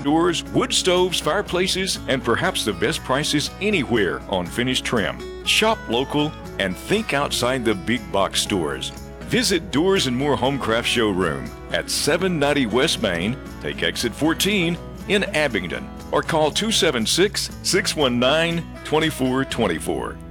doors, wood stoves, fireplaces, and perhaps the best prices anywhere on finished trim. Shop local and think outside the big box stores. Visit Doors and More Homecraft Showroom at 790 West Main, take exit 14 in Abingdon, or call 276-619-2424.